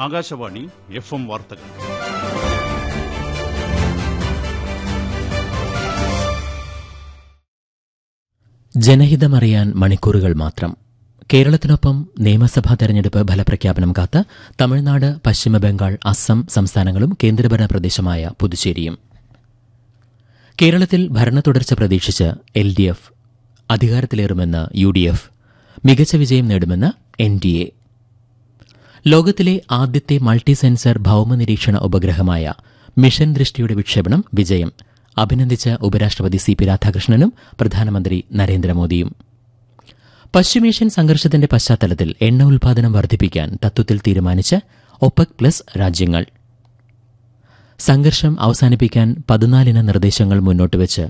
Akashvani FM വാർത്തകൾ. ജനഹിതമറിയാൻ മണിക്കൂറുകൾ മാത്രം. കേരളത്തിനൊപ്പം നിയമസഭാ തെരഞ്ഞെടുപ്പ് ഫലപ്രഖ്യാപനം കാത്ത് തമിഴ്നാട്, പശ്ചിമബംഗാൾ, അസം സംസ്ഥാനങ്ങളും കേന്ദ്രഭരണ പ്രദേശമായ പുതുച്ചേരിയും. കേരളത്തിൽ ഭരണത്തുടർച്ച പ്രതീക്ഷിച്ച് LDF, അധികാരത്തിലേറുമെന്ന് UDF, മികച്ച വിജയം നേടുമെന്ന് NDA. ലോകത്തിലെ ആദ്യത്തെ മൾട്ടി സെൻസർ ഭൌമനിരീക്ഷണ ഉപഗ്രഹമായ മിഷൻ ദൃഷ്ടിയുടെ വിക്ഷേപണം വിജയം. അഭിനന്ദിച്ച ഉപരാഷ്ട്രപതി CP രാധാകൃഷ്ണനും പ്രധാനമന്ത്രി നരേന്ദ്രമോദിയും. പശ്ചിമേഷ്യൻ സംഘർഷത്തിന്റെ പശ്ചാത്തലത്തിൽ എണ്ണ ഉൽപാദനം വർദ്ധിപ്പിക്കാൻ തത്വത്തിൽ തീരുമാനിച്ച് OPEC+ രാജ്യങ്ങൾ. സംഘർഷം അവസാനിപ്പിക്കാൻ 14 നിർദ്ദേശങ്ങൾ മുന്നോട്ടുവച്ച്